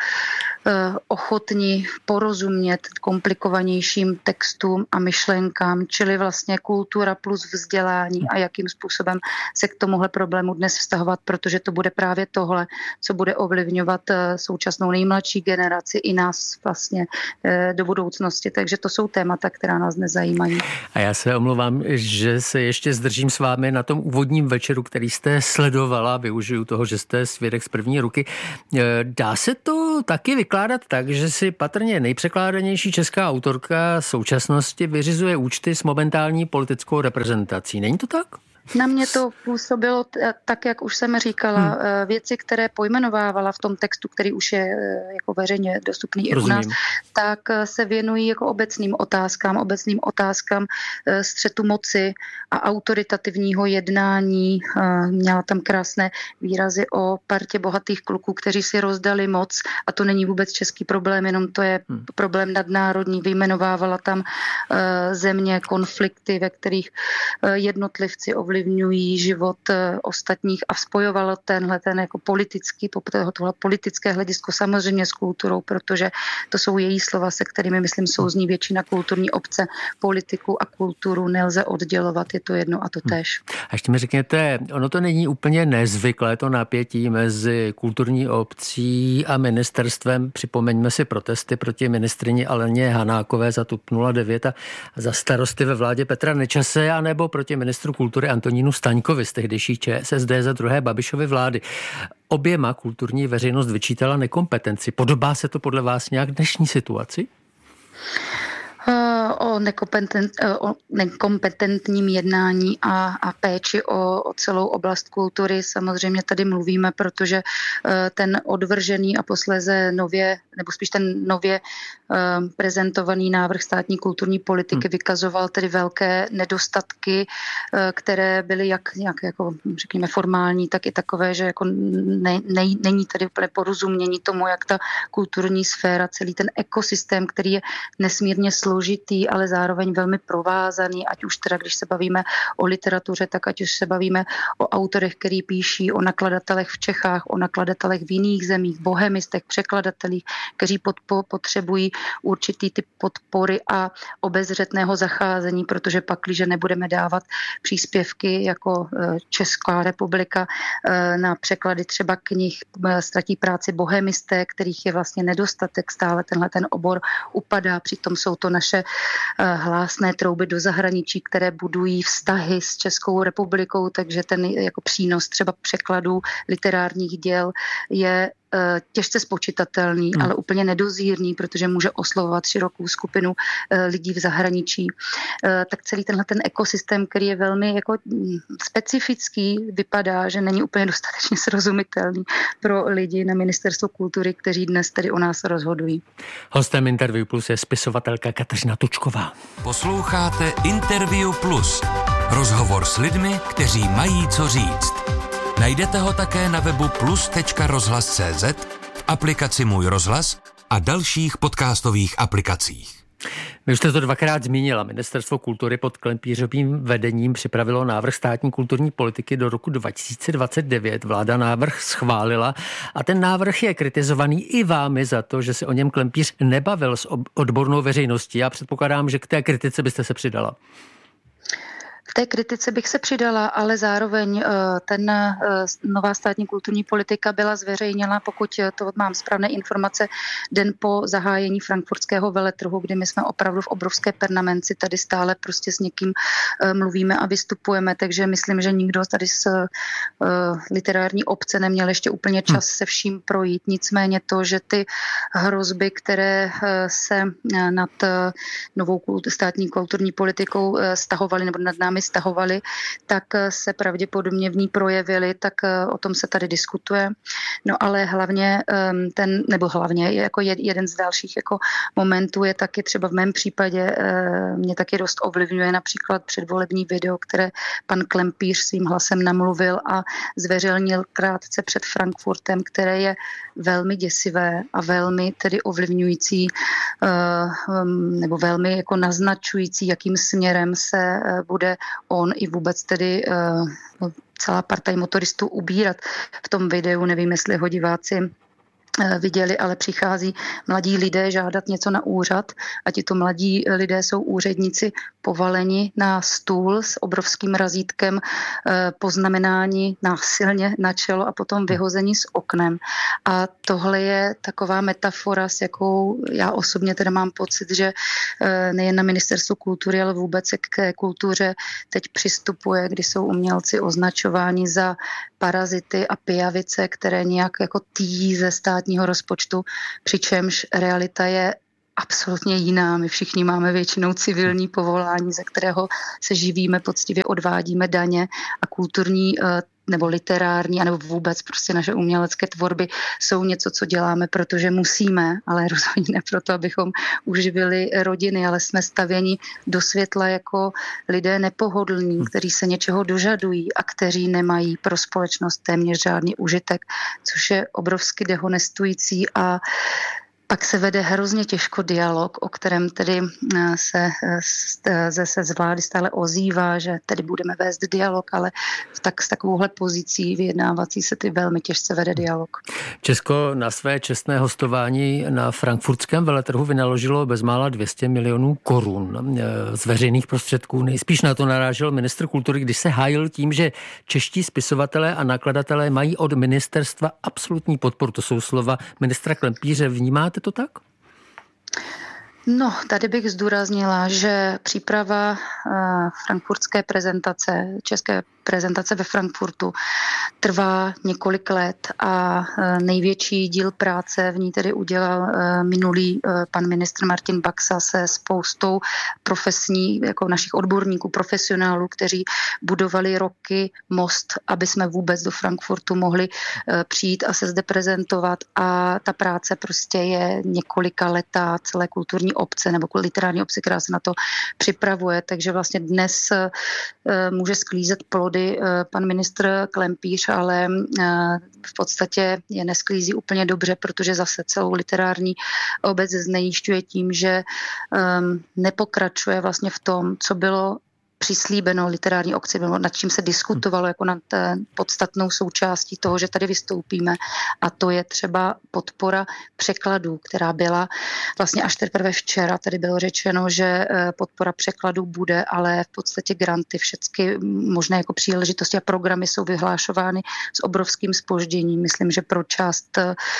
ochotni porozumět komplikovanějším textům a myšlenkám, čili vlastně kultura plus vzdělání a jakým způsobem se k tomuhle problému dnes vztahovat, protože to bude právě tohle, co bude ovlivňovat současnou nejmladší generaci i nás vlastně do budoucnosti. Takže to jsou témata, která nás dnes zajímají. A já se omlouvám, že se ještě zdržím s vámi na tom úvodním večeru, který jste sledovala, využiju toho, že jste svědek z první ruky. Dá se to taky vykládat tak, že si patrně nejpřekládanější česká autorka současnosti vyřizuje účty s momentální politickou reprezentací. Není to tak? Na mě to působilo tak, jak už jsem říkala, věci, které pojmenovávala v tom textu, který už je jako veřejně dostupný i u nás, tak se věnují jako obecným otázkám střetu moci a autoritativního jednání. Měla tam krásné výrazy o partě bohatých kluků, kteří si rozdali moc, a to není vůbec český problém, jenom to je problém nadnárodní. Vyjmenovávala tam země, konflikty, ve kterých jednotlivci ovlivňují život ostatních a spojovala ten jako tohle politické hledisko samozřejmě s kulturou, protože to jsou její slova, se kterými, myslím, souzní většina kulturní obce. Politiku a kulturu nelze oddělovat, je to jedno a to též. A ještě mi řekněte, ono to není úplně nezvyklé, to napětí mezi kulturní obcí a ministerstvem. Připomeňme si protesty proti ministryni Aleně Hanákové za TOP 09 a za starosty ve vládě Petra Nečase, anebo proti ministru kultury Antonínu Staňkovi z tehdejší ČSSD za druhé Babišovy vlády. Oběma kulturní veřejnost vyčítala nekompetenci. Podobá se to podle vás nějak dnešní situaci? O nekompetentním jednání a péči o celou oblast kultury samozřejmě tady mluvíme, protože ten odvržený a posléze ten nově prezentovaný návrh státní kulturní politiky vykazoval tedy velké nedostatky, které byly jak jako řekněme formální, tak i takové, že jako není tady úplně porozumění tomu, jak ta kulturní sféra, celý ten ekosystém, který je nesmírně složitý, ale zároveň velmi provázaný, ať už teda, když se bavíme o literatuře, tak ať už se bavíme o autorech, který píší, o nakladatelech v Čechách, o nakladatelech v jiných zemích, bohemistech, překladatelích, kteří potřebují určitý typ podpory a obezřetného zacházení, protože pak, když nebudeme dávat příspěvky jako Česká republika na překlady třeba knih, ztratí práci bohemisté, kterých je vlastně nedostatek, stále ten obor upadá, přitom jsou to naše hlásné trouby do zahraničí, které budují vztahy s Českou republikou, takže ten jako přínos třeba překladů literárních děl je těžce spočitatelný, ale úplně nedozírný, protože může oslovovat širokou skupinu lidí v zahraničí. Tak celý ten ekosystém, který je velmi jako specifický, vypadá, že není úplně dostatečně srozumitelný pro lidi na Ministerstvu kultury, kteří dnes tedy o nás rozhodují. Hostem Interview Plus je spisovatelka Kateřina Tučková. Posloucháte Interview Plus. Rozhovor s lidmi, kteří mají co říct. Najdete ho také na webu plus.rozhlas.cz, v aplikaci Můj rozhlas a dalších podcastových aplikacích. Vy už jste to dvakrát zmínila. Ministerstvo kultury pod Klempířovým vedením připravilo návrh státní kulturní politiky do roku 2029. Vláda návrh schválila a ten návrh je kritizovaný i vámi za to, že se o něm Klempíř nebavil s odbornou veřejností. Já předpokládám, že k té kritice byste se přidala. K té kritice bych se přidala, ale zároveň nová státní kulturní politika byla zveřejněna, pokud to mám správné informace, den po zahájení frankfurtského veletrhu, kdy my jsme opravdu v obrovské permanenci, tady stále prostě s někým mluvíme a vystupujeme, takže myslím, že nikdo tady z literární obce neměl ještě úplně čas se vším projít. Nicméně to, že ty hrozby, které se nad novou státní kulturní politikou stahovaly nebo nad námi sami stahovali, tak se pravděpodobně v ní projevili, tak o tom se tady diskutuje. No ale hlavně jako jeden z dalších jako momentů je taky třeba v mém případě, mě taky dost ovlivňuje například předvolební video, které pan Klempíř svým hlasem namluvil a zveřejnil krátce před Frankfurtem, které je velmi děsivé a velmi tedy ovlivňující nebo velmi jako naznačující, jakým směrem se bude on i vůbec tedy celá partaj motoristů ubírat. V tom videu, nevím, jestli ho diváci viděli, ale přichází mladí lidé žádat něco na úřad a tito mladí lidé jsou úředníci povaleni na stůl s obrovským razítkem, poznamenání násilně na čelo a potom vyhození s oknem. A tohle je taková metafora, s jakou já osobně teda mám pocit, že nejen na Ministerstvu kultury, ale vůbec k kultuře teď přistupuje, kdy jsou umělci označováni za parazity a pijavice, které nějak jako týjí ze státního rozpočtu, přičemž realita je absolutně jiná. My všichni máme většinou civilní povolání, ze kterého se živíme, poctivě odvádíme daně a kulturní nebo literární, anebo vůbec prostě naše umělecké tvorby jsou něco, co děláme, protože musíme, ale rozhodně ne proto, abychom uživili rodiny, ale jsme stavěni do světla jako lidé nepohodlní, kteří se něčeho dožadují a kteří nemají pro společnost téměř žádný užitek, což je obrovsky dehonestující a pak se vede hrozně těžko dialog, o kterém tedy se z vlády stále ozývá, že tedy budeme vést dialog, ale s takovouhle pozicí vyjednávací se ty velmi těžce vede dialog. Česko na své čestné hostování na frankfurtském veletrhu vynaložilo bezmála 200 milionů korun z veřejných prostředků. Nejspíš na to narážel ministr kultury, když se hájil tím, že čeští spisovatelé a nakladatelé mají od ministerstva absolutní podporu. To jsou slova ministra Klempíře. Vnímáte to tak? No, tady bych zdůraznila, že příprava frankfurtské prezentace, české prezentace ve Frankfurtu trvá několik let a největší díl práce v ní tedy udělal minulý pan ministr Martin Baxa se spoustou profesní, jako našich odborníků, profesionálů, kteří budovali roky most, aby jsme vůbec do Frankfurtu mohli přijít a se zde prezentovat a ta práce prostě je několika letá celé kulturní obce nebo literární obce, která se na to připravuje, takže vlastně dnes může sklízet plody pan ministr Klempíř, ale v podstatě je nesklízí úplně dobře, protože zase celou literární obec znejišťuje tím, že nepokračuje vlastně v tom, co bylo přislíbeno literární obci, nad čím se diskutovalo jako nad podstatnou součástí toho, že tady vystoupíme. A to je třeba podpora překladů, která byla vlastně až teprve včera. Tady bylo řečeno, že podpora překladů bude, ale v podstatě granty, všechny možné jako příležitosti a programy jsou vyhlášovány s obrovským zpožděním. Myslím, že pro část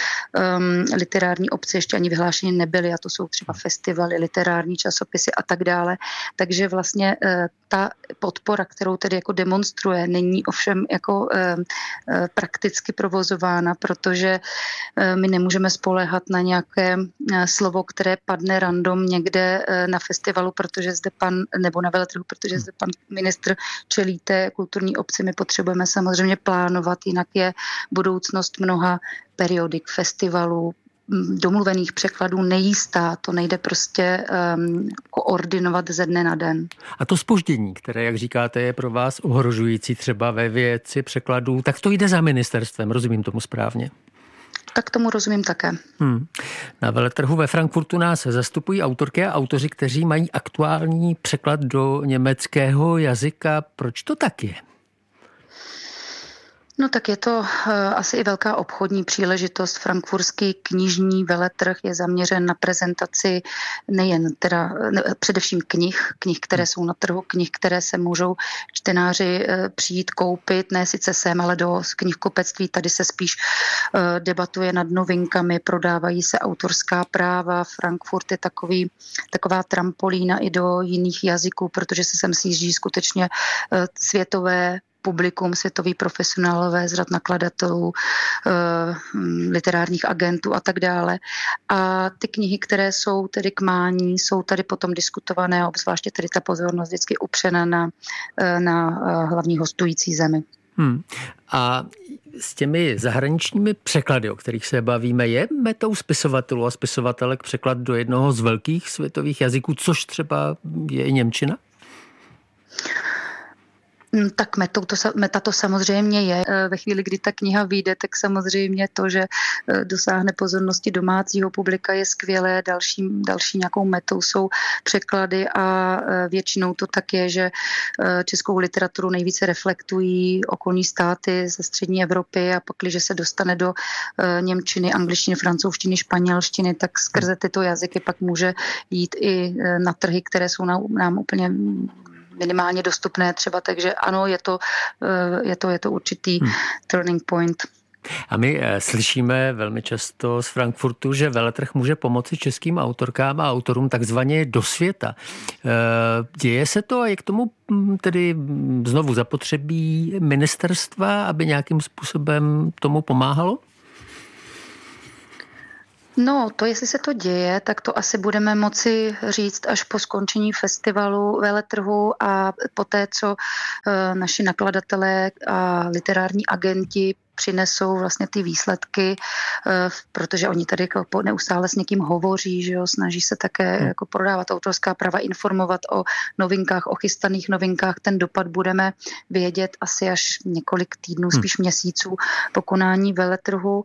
literární obce ještě ani vyhlášeny nebyly a to jsou třeba festivaly, literární časopisy a tak dále. Takže vlastně ta podpora, kterou tedy jako demonstruje, není ovšem jako prakticky provozována, protože my nemůžeme spoléhat na nějaké slovo, které padne random někde na festivalu, protože zde nebo na veletrhu, protože zde pan ministr čelí té kulturní obci. My potřebujeme samozřejmě plánovat, jinak je budoucnost mnoha periodik, festivalů, domluvených překladů nejistá. To nejde prostě koordinovat ze dne na den. A to zpoždění, které, jak říkáte, je pro vás ohrožující třeba ve věci překladů, tak to jde za ministerstvem, rozumím tomu správně? Tak tomu rozumím také. Na veletrhu ve Frankfurtu nás zastupují autorky a autoři, kteří mají aktuální překlad do německého jazyka. Proč to tak je? No tak je to asi i velká obchodní příležitost. Frankfurtský knižní veletrh je zaměřen na prezentaci především knih, které jsou na trhu, knih, které se můžou čtenáři přijít koupit, ne sice sem, ale do knihkupectví. Tady se spíš debatuje nad novinkami, prodávají se autorská práva. Frankfurt je taková trampolína i do jiných jazyků, protože se sem sjíždí skutečně světové publikum, světoví profesionálové z řad nakladatelů, literárních agentů a tak dále. A ty knihy, které jsou tedy k mání, jsou tady potom diskutované, obzvláště tedy ta pozornost vždycky upřena na hlavní hostující zemi. A s těmi zahraničními překlady, o kterých se bavíme, je metou spisovatelů a spisovatelek překlad do jednoho z velkých světových jazyků, což třeba je i němčina? Tak meta to samozřejmě je. Ve chvíli, kdy ta kniha vyjde, tak samozřejmě to, že dosáhne pozornosti domácího publika, je skvělé. Další nějakou metou jsou překlady a většinou to tak je, že českou literaturu nejvíce reflektují okolní státy ze střední Evropy a pak, když se dostane do němčiny, angličtiny, francouzštiny, španělštiny, tak skrze tyto jazyky pak může jít i na trhy, které jsou nám úplně minimálně dostupné třeba, takže ano, je to určitý turning point. A my slyšíme velmi často z Frankfurtu, že veletrh může pomoci českým autorkám a autorům takzvaně do světa. Děje se to a je k tomu tedy znovu zapotřebí ministerstva, aby nějakým způsobem tomu pomáhalo? No, to jestli se to děje, tak to asi budeme moci říct až po skončení festivalu veletrhu a poté, co naši nakladatelé a literární agenti přinesou vlastně ty výsledky, protože oni tady jako neustále s někým hovoří, že jo, snaží se také jako prodávat autorská práva, informovat o novinkách, o chystaných novinkách. Ten dopad budeme vědět asi až několik týdnů, spíš měsíců po konání veletrhu.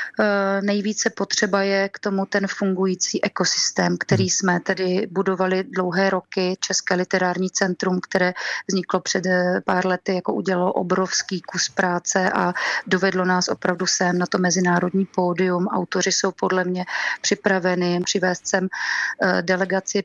Nejvíce potřeba je k tomu ten fungující ekosystém, který jsme tedy budovali dlouhé roky. České literární centrum, které vzniklo před pár lety, jako udělalo obrovský kus práce a dovedlo nás opravdu sem na to mezinárodní pódium. Autoři jsou podle mě připraveni přivést sem delegaci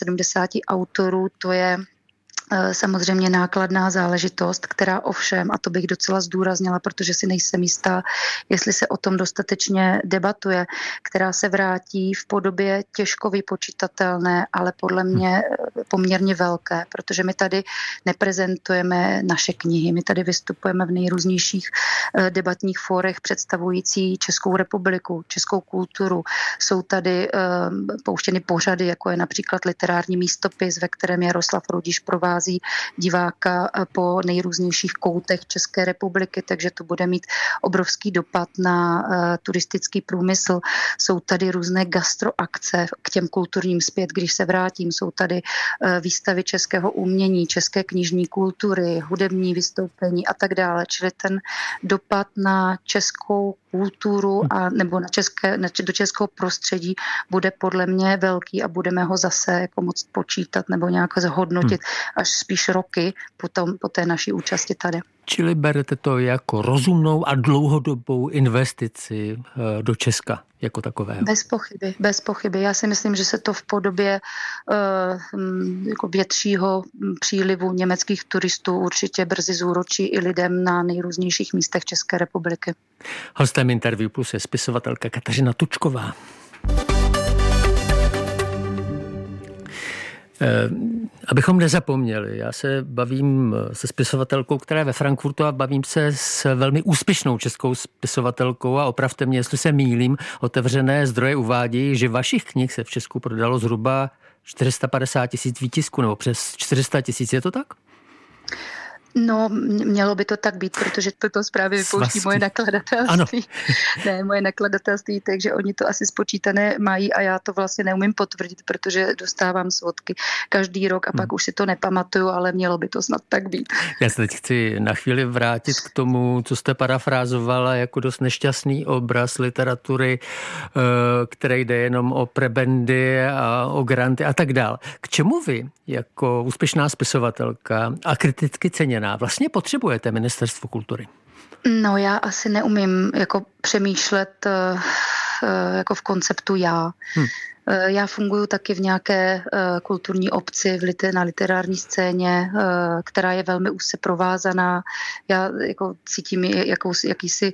75 autorů. To je samozřejmě nákladná záležitost, která ovšem, a to bych docela zdůraznila, protože si nejsem jistá, jestli se o tom dostatečně debatuje, která se vrátí v podobě těžko vypočitatelné, ale podle mě poměrně velké, protože my tady neprezentujeme naše knihy, my tady vystupujeme v nejrůznějších debatních fórech představující Českou republiku, českou kulturu. Jsou tady pouštěny pořady, jako je například literární místopis, ve kterém Jaroslav Rudiš provází diváka po nejrůznějších koutech České republiky, takže to bude mít obrovský dopad na turistický průmysl. Jsou tady různé gastroakce k těm kulturním zpět, když se vrátím. Jsou tady výstavy českého umění, české knižní kultury, hudební vystoupení a tak dále. Čili ten dopad na českou kulturu a nebo do českého prostředí bude podle mě velký a budeme ho zase jako moc počítat nebo nějak zhodnotit až spíš roky po té naší účasti tady. Čili berete to jako rozumnou a dlouhodobou investici do Česka jako takového? Bez pochyby. Já si myslím, že se to v podobě jako většího přílivu německých turistů určitě brzy zúročí i lidem na nejrůznějších místech České republiky. Hostem Interview Plus je spisovatelka Kateřina Tučková. Abychom nezapomněli, já se bavím se spisovatelkou, která je ve Frankfurtu a bavím se s velmi úspěšnou českou spisovatelkou a opravte mě, jestli se mýlím, otevřené zdroje uvádějí, že vašich knih se v Česku prodalo zhruba 450 000 výtisků nebo přes 400 000, je to tak? No, mělo by to tak být, protože toto zprávy vypouští moje nakladatelství. Ne, moje nakladatelství, takže oni to asi spočítané mají a já to vlastně neumím potvrdit, protože dostávám svodky každý rok a pak už si to nepamatuju, ale mělo by to snad tak být. Já se teď chci na chvíli vrátit k tomu, co jste parafrázovala jako dost nešťastný obraz literatury, který jde jenom o prebendy a o granty a tak dál. K čemu vy jako úspěšná spisovatelka a kriticky ceněná vlastně potřebujete Ministerstvo kultury? No, já asi neumím jako přemýšlet jako v konceptu já. Já funguji taky v nějaké kulturní obci na literární scéně, která je velmi úzce provázaná. Já jako cítím jakýsi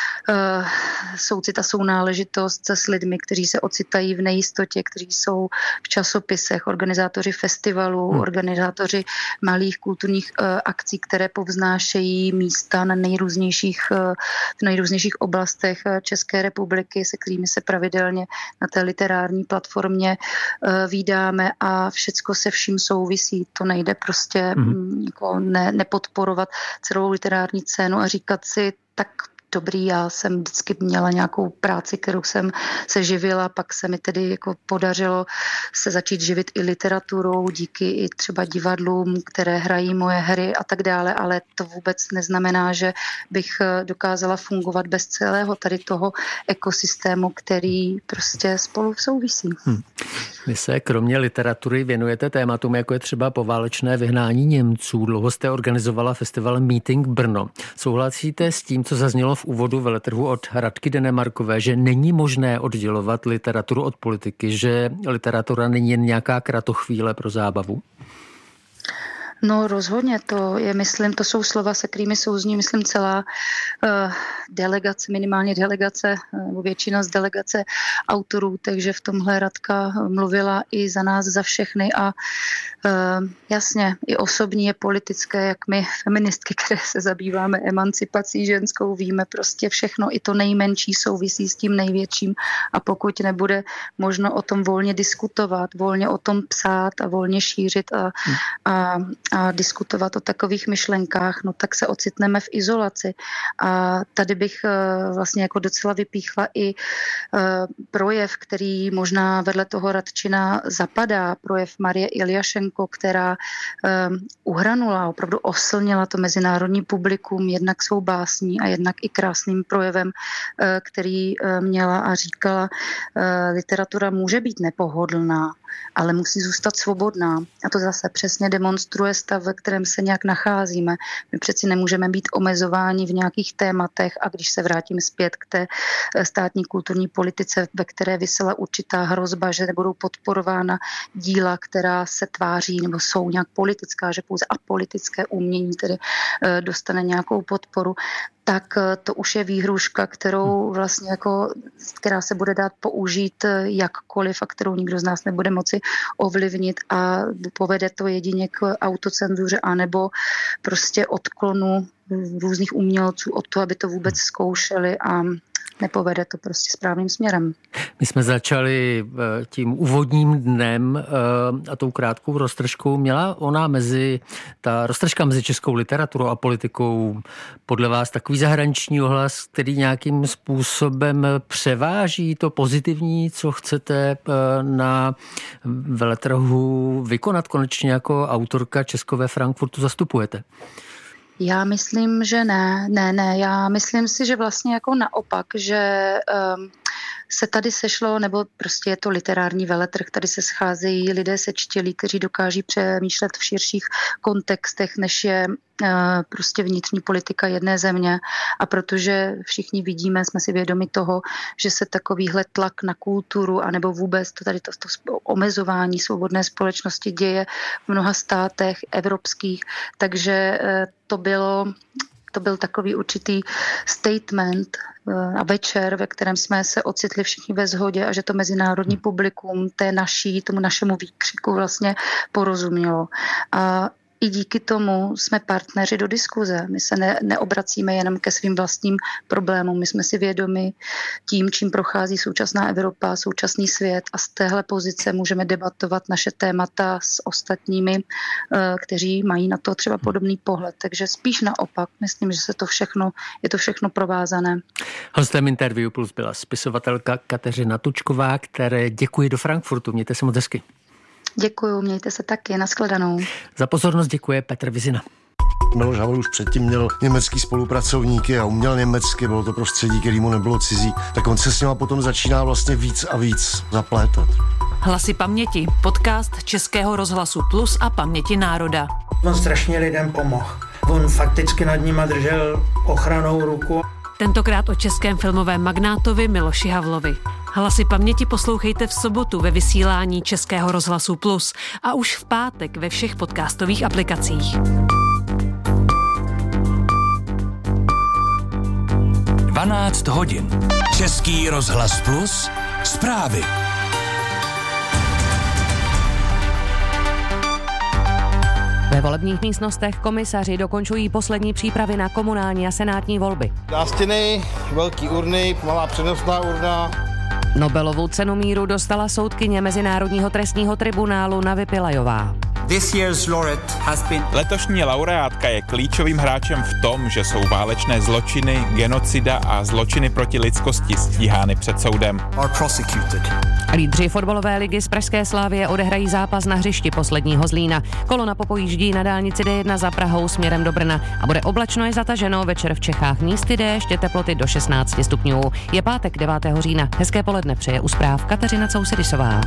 soucit a sounáležitost s lidmi, kteří se ocitají v nejistotě, kteří jsou v časopisech, organizátoři festivalů, organizátoři malých kulturních akcí, které povznášejí místa v nejrůznějších oblastech České republiky, se kterými se pravidelně na té literární platformě vídáme a všecko se vším souvisí. To nejde prostě jako nepodporovat celou literární scénu a říkat si, tak dobrý, já jsem vždycky měla nějakou práci, kterou jsem se živila, pak se mi tedy jako podařilo se začít živit i literaturou, díky i třeba divadlům, které hrají moje hry a tak dále, ale to vůbec neznamená, že bych dokázala fungovat bez celého tady toho ekosystému, který prostě spolu souvisí. Vy se kromě literatury věnujete tématům, jako je třeba poválečné vyhnání Němců. Dlouho jste organizovala festival Meeting Brno. Souhlasíte s tím, co zaznělo v úvodu veletrhu od Radky Denemarkové, že není možné oddělovat literaturu od politiky, že literatura není jen nějaká kratochvíle pro zábavu? No rozhodně, to jsou slova, se kterými souzní, myslím, celá delegace, minimálně delegace, nebo většina z delegace autorů, takže v tomhle Radka mluvila i za nás, za všechny a jasně, i osobní je politické, jak my feministky, které se zabýváme emancipací ženskou, víme prostě všechno, i to nejmenší souvisí s tím největším a pokud nebude možno o tom volně diskutovat, volně o tom psát a volně šířit a diskutovat o takových myšlenkách, no tak se ocitneme v izolaci. A tady bych vlastně jako docela vypíchla i projev, který možná vedle toho Radčina zapadá, projev Marie Iljašenko, která uhranula, opravdu oslnila to mezinárodní publikum jednak svou básní a jednak i krásným projevem, který měla a říkala, literatura může být nepohodlná, ale musí zůstat svobodná. A to zase přesně demonstruje stav, ve kterém se nějak nacházíme. My přeci nemůžeme být omezováni v nějakých tématech a když se vrátím zpět k té státní kulturní politice, ve které visela určitá hrozba, že nebudou podporována díla, která se tváří nebo jsou nějak politická, že pouze apolitické umění tedy dostane nějakou podporu, tak to už je výhruška, která se bude dát použít jakkoliv a kterou nikdo z nás nebude moci ovlivnit a povede to jedině k autocenzuře anebo prostě odklonu různých umělců od toho, aby to vůbec zkoušeli a nepovede to prostě správným směrem. My jsme začali tím úvodním dnem a tou krátkou roztržkou. Měla ona ta roztržka mezi českou literaturou a politikou podle vás takový zahraniční ohlas, který nějakým způsobem převáží to pozitivní, co chcete na veletrhu vykonat konečně jako autorka Česko ve Frankfurtu zastupujete? Já myslím, že ne. Já myslím si, že vlastně jako naopak, že se tady sešlo, nebo prostě je to literární veletrh, tady se scházejí lidé sečtělí, kteří dokáží přemýšlet v širších kontextech, než je prostě vnitřní politika jedné země. A protože všichni vidíme, jsme si vědomi toho, že se takovýhle tlak na kulturu, anebo vůbec to omezování svobodné společnosti děje v mnoha státech evropských, takže to byl takový určitý statement a večer, ve kterém jsme se ocitli všichni ve shodě a že to mezinárodní publikum tomu našemu výkřiku vlastně porozumělo. A i díky tomu jsme partneři do diskuze. My se neobracíme jenom ke svým vlastním problémům. My jsme si vědomi tím, čím prochází současná Evropa, současný svět a z téhle pozice můžeme debatovat naše témata s ostatními, kteří mají na to třeba podobný pohled. Takže spíš naopak. Myslím, že je to všechno provázané. Hostem Interview Plus byla spisovatelka Kateřina Tučková, které děkuji do Frankfurtu. Mějte se moc hezky. Děkuju, mějte se taky, nashledanou. Za pozornost děkuje Petr Vizina. Miloš Havel už předtím měl německý spolupracovníky a uměl německy, bylo to prostředí, který mu nebylo cizí, tak on se s nima potom začíná vlastně víc a víc zaplétat. Hlasy paměti, podcast Českého rozhlasu Plus a Paměti národa. On strašně lidem pomohl. On fakticky nad nima držel ochrannou ruku. Tentokrát o českém filmovém magnátovi Miloši Havlovi. Hlasy paměti poslouchejte v sobotu ve vysílání Českého rozhlasu Plus a už v pátek ve všech podcastových aplikacích. 12 hodin. Český rozhlas Plus. Zprávy. Ve volebních místnostech komisaři dokončují poslední přípravy na komunální a senátní volby. Nástěny, velký urny, malá přenosná urna. Nobelovu cenu míru dostala soudkyně Mezinárodního trestního tribunálu Navi Pillajová. Letošní laureátka je klíčovým hráčem v tom, že jsou válečné zločiny, genocida a zločiny proti lidskosti stíhány před soudem. Lídři fotbalové ligy z pražské Slavie odehrají zápas na hřišti posledního Zlína. Kolona popojíždí na dálnici D1 za Prahou směrem do Brna a bude oblačno i zataženo, večer v Čechách místy déšť, teploty do 16 stupňů. Je pátek 9. října. Hezké poledne přeje u zpráv Kateřina Cousedisová.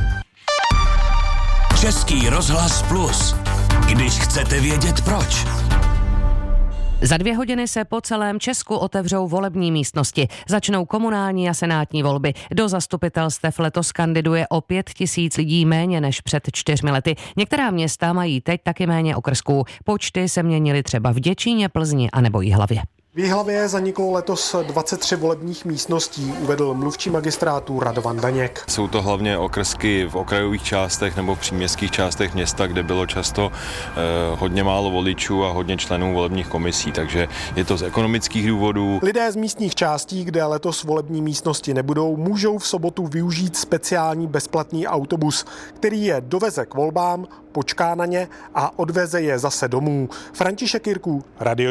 Český rozhlas Plus. Když chcete vědět proč. Za 2 hodiny se po celém Česku otevřou volební místnosti. Začnou komunální a senátní volby. Do zastupitelstev letos kandiduje o 5 000 lidí méně než před 4 lety. Některá města mají teď taky méně okrsků. Počty se měnily třeba v Děčíně, Plzni a nebo Jihlavě. V Jihlavě zaniklo letos 23 volebních místností, uvedl mluvčí magistrátu Radovan Daněk. Jsou to hlavně okrsky v okrajových částech nebo v příměstských částech města, kde bylo často hodně málo voličů a hodně členů volebních komisí, takže je to z ekonomických důvodů. Lidé z místních částí, kde letos volební místnosti nebudou, můžou v sobotu využít speciální bezplatný autobus, který je doveze k volbám, počká na ně a odveze je zase domů. František Jirků, Radio